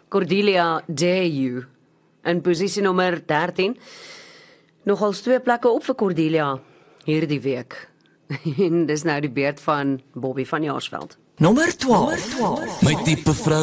Cordelia J.U. In posisie nommer 13. Nogals 2 plekke op vir Cordelia hierdie week. En dis nou die beurt van Bobby van Jaarsveld. Nommer 12. My tipe vrou